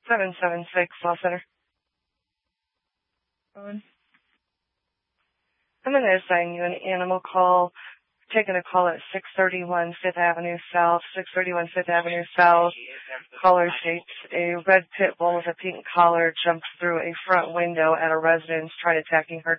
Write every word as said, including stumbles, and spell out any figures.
seven seven six, Law Center. I'm going to assign you an animal call. Taking a call at six thirty-one Fifth Avenue South, six thirty-one Fifth Avenue South. Caller states a red pit bull with a pink collar jumped through a front window at a residence, tried attacking her